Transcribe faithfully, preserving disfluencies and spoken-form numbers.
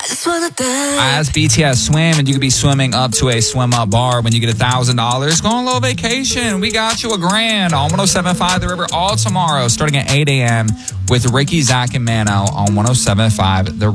I asked B T S Swim, and you could be swimming up to a swim up bar when you get one thousand dollars. Go on a little vacation. We got you a grand on one oh seven point five The River all tomorrow, starting at eight a.m. with Ricky, Zach, and Mano on one oh seven point five The River.